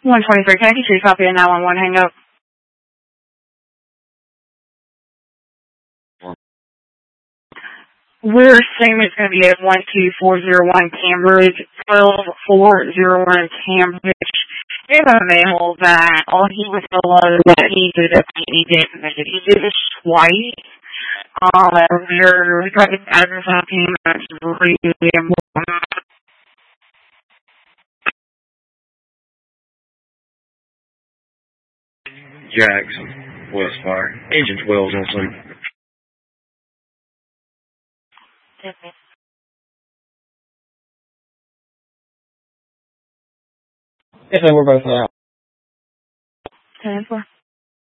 123, can I get you to copy a 911 hang up? We're assuming it's going to be at 12401 Cambridge, 12401 Cambridge. We have a male that all he was below that he did it, he didn't make it. He did a swipe. We tried to advertise him as really important. Jackson, Westfire. Agent 12 is on scene. Yes, we're both out. 10-4.